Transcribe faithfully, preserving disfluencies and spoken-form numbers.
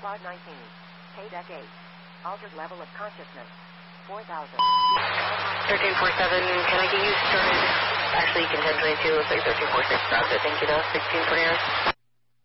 Quad nineteen. K deck eight. Altered level of consciousness. four thousand. thirteen forty-seven, can I get you started? Actually, you can ten twenty-two. Looks like thirteen forty-six dropped it. Thank you, though. sixteen twenty.